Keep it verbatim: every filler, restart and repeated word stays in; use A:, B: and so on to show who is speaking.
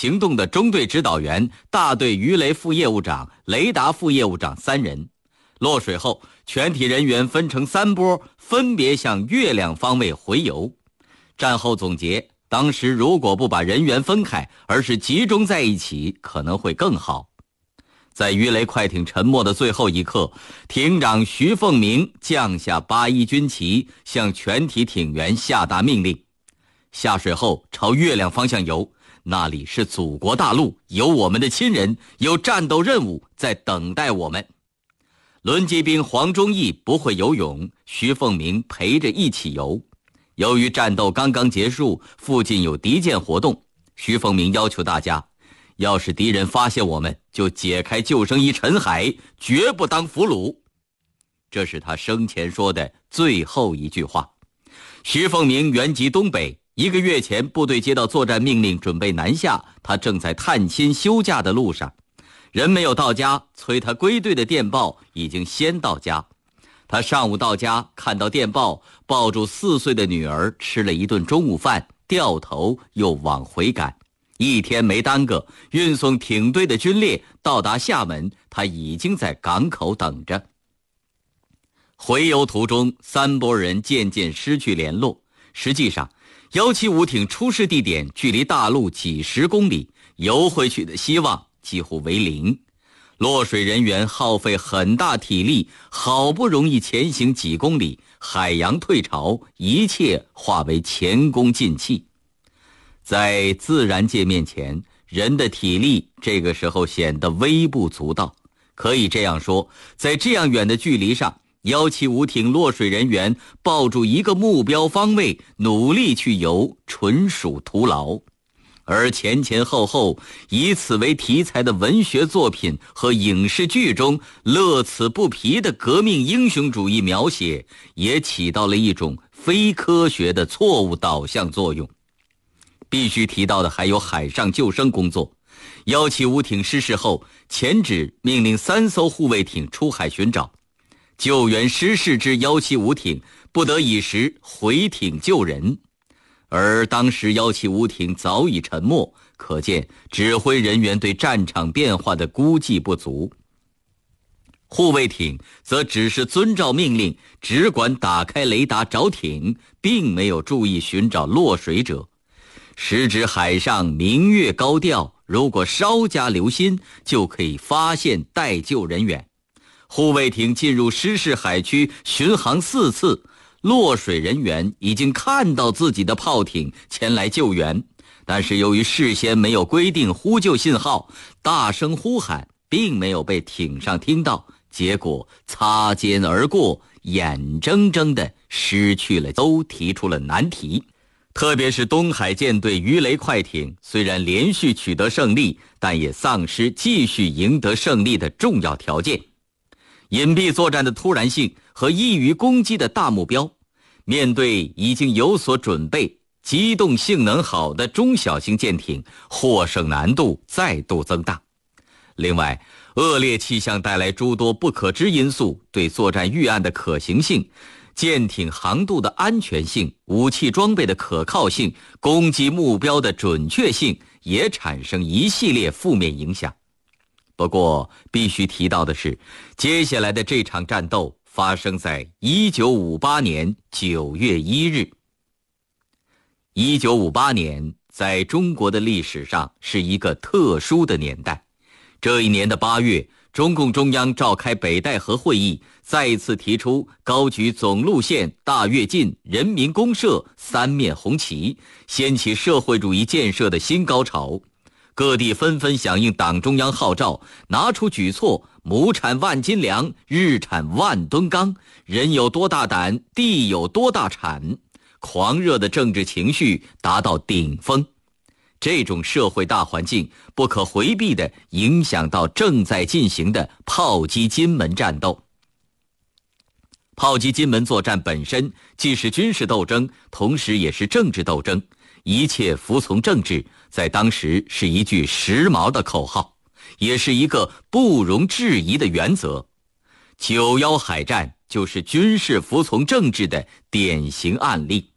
A: 行动的中队指导员、大队鱼雷副业务长、雷达副业务长三人。落水后，全体人员分成三波，分别向月亮方位回游。战后总结，当时如果不把人员分开，而是集中在一起，可能会更好。在鱼雷快艇沉没的最后一刻，艇长徐凤鸣降下八一军旗，向全体艇员下达命令：下水后朝月亮方向游，那里是祖国大陆，有我们的亲人，有战斗任务在等待我们。轮机兵黄忠义不会游泳，徐凤鸣陪着一起游。由于战斗刚刚结束，附近有敌舰活动，徐凤鸣要求大家，要是敌人发现我们，就解开救生衣沉海，绝不当俘虏。这是他生前说的最后一句话。徐凤鸣原籍东北，一个月前部队接到作战命令，准备南下，他正在探亲休假的路上。人没有到家，催他归队的电报已经先到家。他上午到家，看到电报，抱住四岁的女儿吃了一顿中午饭，掉头又往回赶。一天没耽搁，运送艇队的军列到达厦门，他已经在港口等着。回游途中，三拨人渐渐失去联络。实际上，一七五艇出事地点距离大陆几十公里，游回去的希望几乎为零。落水人员耗费很大体力，好不容易前行几公里，海洋退潮，一切化为前功尽弃。在自然界面前，人的体力这个时候显得微不足道。可以这样说，在这样远的距离上，一七五艇落水人员抱住一个目标方位，努力去游，纯属徒劳。而前前后后以此为题材的文学作品和影视剧中乐此不疲的革命英雄主义描写，也起到了一种非科学的错误导向作用。必须提到的还有海上救生工作。一七五艇失事后，前指命令三艘护卫艇出海寻找，救援失事之一七五艇不得已时回艇救人。而当时一七五艇早已沉没，可见指挥人员对战场变化的估计不足。护卫艇则只是遵照命令，只管打开雷达找艇，并没有注意寻找落水者。时值海上明月高钓，如果稍加留心，就可以发现待救人员。护卫艇进入失事海区巡航四次，落水人员已经看到自己的炮艇前来救援，但是由于事先没有规定呼救信号，大声呼喊并没有被艇上听到，结果擦肩而过，眼睁睁地失去了，都提出了难题。特别是东海舰队鱼雷快艇，虽然连续取得胜利，但也丧失继续赢得胜利的重要条件。隐蔽作战的突然性和易于攻击的大目标，面对已经有所准备、机动性能好的中小型舰艇，获胜难度再度增大。另外，恶劣气象带来诸多不可知因素，对作战预案的可行性、舰艇航渡的安全性、武器装备的可靠性、攻击目标的准确性也产生一系列负面影响。不过必须提到的是，接下来的这场战斗发生在一九五八年九月一日。一九五八年在中国的历史上是一个特殊的年代。这一年的八月，中共中央召开北戴河会议，再次提出高举总路线、大跃进、人民公社三面红旗，掀起社会主义建设的新高潮。各地纷纷响应党中央号召，拿出举措，亩产万斤粮，日产万吨钢，人有多大胆，地有多大产，狂热的政治情绪达到顶峰。这种社会大环境不可回避地影响到正在进行的炮击金门战斗。炮击金门作战本身既是军事斗争，同时也是政治斗争，一切服从政治在当时是一句时髦的口号，也是一个不容置疑的原则。九幺海战就是军事服从政治的典型案例。